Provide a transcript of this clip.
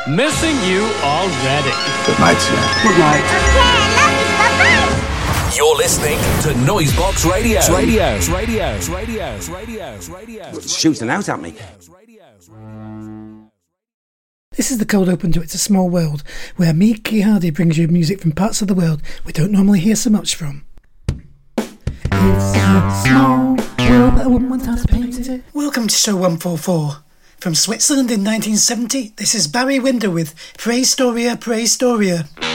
Missing you already. Good night, sir. Good night. Okay, love you. Bye-bye. You're listening to Noisebox Radio. Shooting out at me. This is the cold open to It's a Small World, where me, Key Hardy, brings you music from parts of the world we don't normally hear so much from. It's a small world, but I wouldn't want to paint it. Welcome to show 144. From Switzerland in 1970, this is Barry Winder with Praestoria, Praestoria.